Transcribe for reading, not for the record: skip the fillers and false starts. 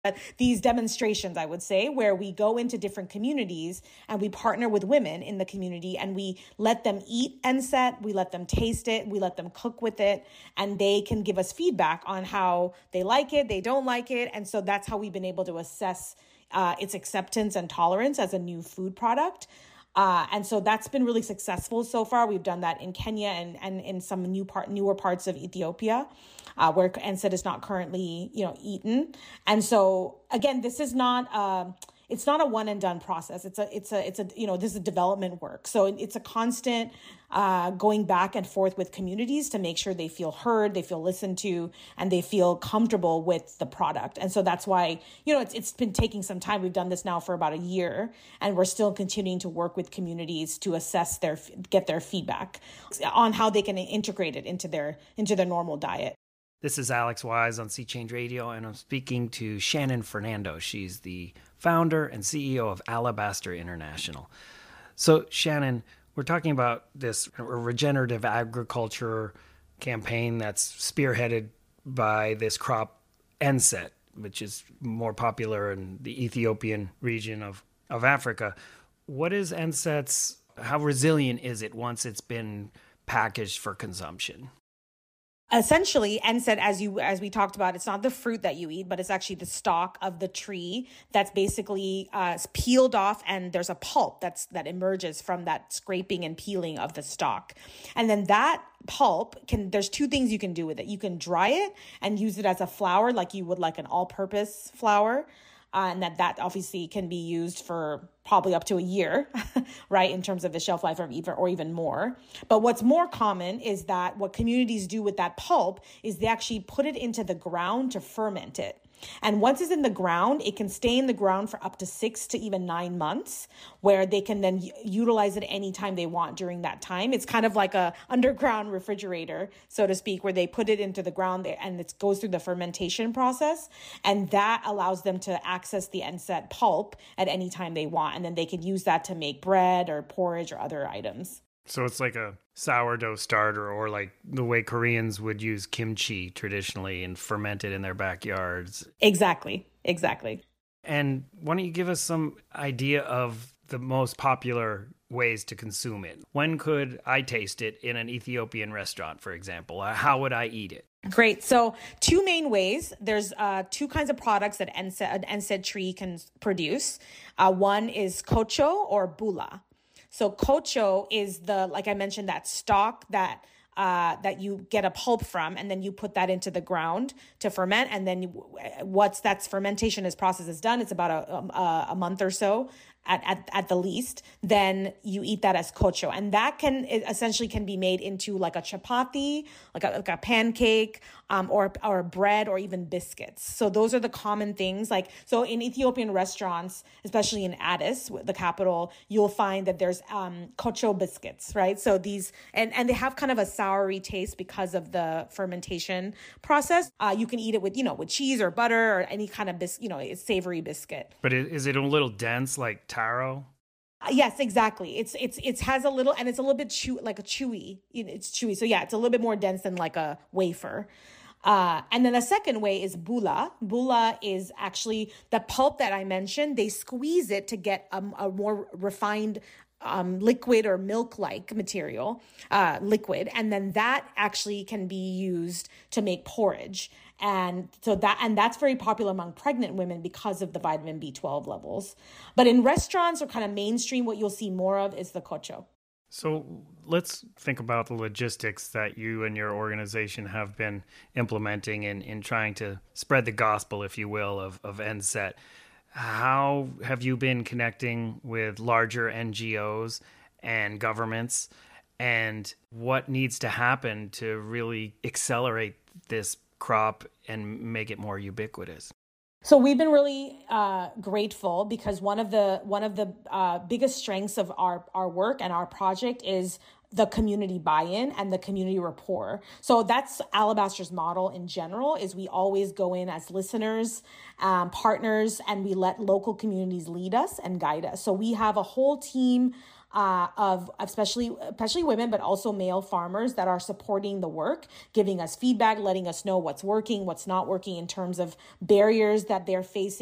these demonstrations, I would say, where we go into different communities and we partner with women in the community and we let them eat NSET, we let them taste it, we let them cook with it, and they can give us feedback on how they like it, they don't like it. And so that's how we've been able to assess its acceptance and tolerance as a new food product. And so that's been really successful so far. We've done that in Kenya and in some newer parts of Ethiopia, where NSAID is not currently, eaten. And so again, this is not it's not a one and done process. It's a this is development work. So it's a constant going back and forth with communities to make sure they feel heard, they feel listened to, and they feel comfortable with the product. And so that's why, it's been taking some time. We've done this now for about a year, and we're still continuing to work with communities to assess get their feedback on how they can integrate it into their normal diet. This is Alex Wise on Sea Change Radio, and I'm speaking to Shannon Fernando. She's the founder and CEO of Alabaster International. So, Shannon, we're talking about this regenerative agriculture campaign that's spearheaded by this crop NSET, which is more popular in the Ethiopian region of Africa. What is NSET's, how resilient is it once it's been packaged for consumption? Essentially, NSAID, as we talked about, it's not the fruit that you eat, but it's actually the stalk of the tree that's basically peeled off, and there's a pulp that emerges from that scraping and peeling of the stalk. And then that pulp there's two things you can do with it. You can dry it and use it as a flour, like you would like an all-purpose flour. And that obviously can be used for probably up to a year, right, in terms of the shelf life or even more. But what's more common is that what communities do with that pulp is they actually put it into the ground to ferment it. And once it's in the ground, it can stay in the ground for up to 6 to even 9 months, where they can then utilize it anytime they want during that time. It's kind of like a underground refrigerator, so to speak, where they put it into the ground and it goes through the fermentation process. And that allows them to access the NSAID pulp at any time they want. And then they can use that to make bread or porridge or other items. So it's like a sourdough starter, or like the way Koreans would use kimchi traditionally and ferment it in their backyards. Exactly. And why don't you give us some idea of the most popular ways to consume it? When could I taste it in an Ethiopian restaurant, for example? How would I eat it? Great. So 2 main ways. There's 2 kinds of products that an NSAID tree can produce. One is kocho or bula. So kocho is like I mentioned, that stalk that you get a pulp from, and then you put that into the ground to ferment. And then once that fermentation process is done, it's about a month or so at the least, then you eat that as kocho. And that essentially can be made into like a chapati, like a pancake, or bread, or even biscuits. So those are the common things. So in Ethiopian restaurants, especially in Addis, the capital, you'll find that there's kocho biscuits, right? So these, and they have kind of a soury taste because of the fermentation process. You can eat it with cheese or butter or any kind of savory biscuit. But is it a little dense, like taro? Yes, exactly. It has a little, and it's a little bit chewy. It's chewy. So yeah, it's a little bit more dense than like a wafer. And then the second way is bula. Bula is actually the pulp that I mentioned. They squeeze it to get a more refined liquid or milk-like material, liquid. And then that actually can be used to make porridge. And so that's very popular among pregnant women because of the vitamin B12 levels. But in restaurants or kind of mainstream, what you'll see more of is the kocho. So let's think about the logistics that you and your organization have been implementing in trying to spread the gospel, if you will, of NSET. How have you been connecting with larger NGOs and governments, and what needs to happen to really accelerate this crop and make it more ubiquitous? So we've been really grateful, because one of the biggest strengths of our work and our project is the community buy-in and the community rapport. So that's Alabaster's model in general, is we always go in as listeners, partners, and we let local communities lead us and guide us. So we have a whole team of especially women, but also male farmers that are supporting the work, giving us feedback, letting us know what's working, what's not working in terms of barriers that they're facing